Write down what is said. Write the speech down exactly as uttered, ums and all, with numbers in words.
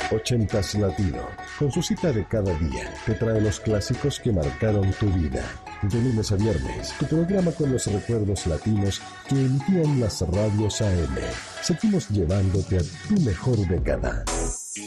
ochentas Latino, con su cita de cada día, te trae los clásicos que marcaron tu vida. De lunes a viernes, tu programa con los recuerdos latinos que emitían las radios A M. Seguimos llevándote a tu mejor década.